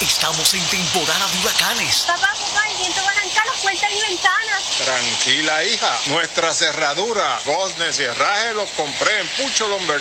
Estamos en temporada de huracanes. Papá, el viento va a arrancar las puertas y ventanas. Tranquila, hija. Nuestra cerradura, Gosnes y Herraje los compré en Pucho Lumber.